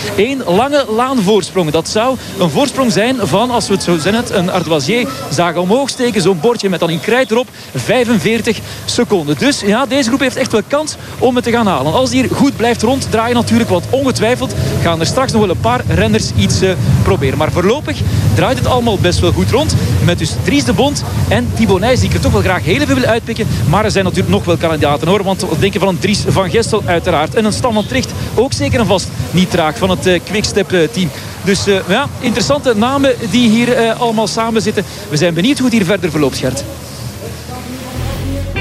Eén lange laanvoorsprong. Dat zou een voorsprong zijn van, als we het zo net een Ardoisier zagen omhoog steken, zo'n bordje met dan in krijt erop 45 seconden. Dus ja, deze groep heeft echt wel kans om het te gaan halen. Als die hier goed blijft ronddraaien natuurlijk, want ongetwijfeld gaan er straks nog wel een paar renners iets proberen. Maar voorlopig draait het allemaal best wel goed rond. Met dus Dries de Bont en Thibaut Nys, die ik er toch wel graag heel even wil uitpikken. Maar er zijn natuurlijk nog wel kandidaten hoor. Want we denken van een Dries van Gestel uiteraard. En een Stan van Tricht ook zeker en vast niet traag van het Quickstep team. Dus ja, interessante namen die hier allemaal samen zitten. We zijn benieuwd hoe het hier verder verloopt, Gert.